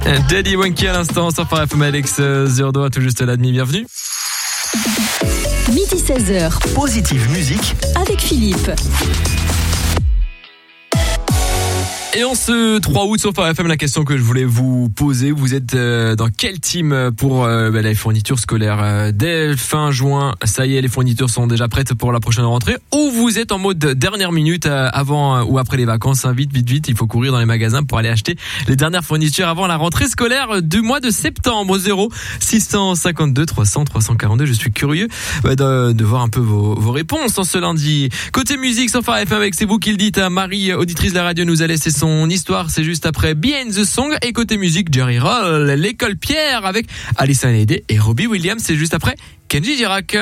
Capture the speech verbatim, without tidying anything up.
Daddy Yankee à l'instant sur Phare F M. Alex Zurdo, tout juste la demi, bienvenue. Midi seize heures. Positive musique avec Philippe. Et en ce trois août sur Phare F M, la question que je voulais vous poser, vous êtes euh, dans quel team pour euh, bah, les fournitures scolaires euh, dès fin juin? Ça y est, les fournitures sont déjà prêtes pour la prochaine rentrée. Ou vous êtes en mode dernière minute euh, avant euh, ou après les vacances, hein, vite, vite, vite, il faut courir dans les magasins pour aller acheter les dernières fournitures avant la rentrée scolaire du mois de septembre. Zéro six cent cinquante-deux trois cents trois cent quarante-deux. Je suis curieux bah, de, de voir un peu vos, vos réponses en ce lundi. Côté musique sur Phare F M, avec c'est vous qui le dites, hein, Marie, auditrice de la radio, nous a laissé son histoire, c'est juste après Behind the Song. Et côté musique, Jerry Roll, l'école Pierre avec Alison Hallyday et Robbie Williams, c'est juste après Kenji Girac.